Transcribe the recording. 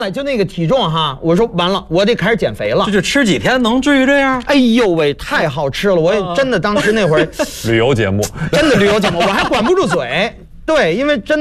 就那个体重哈，我说完了，我得开始减肥了。 这就吃几天能至于这样？ 哎呦喂，太好吃了！我也真的当时那会儿旅游节目， 真的旅游节目，我还管不住嘴。对，因为真。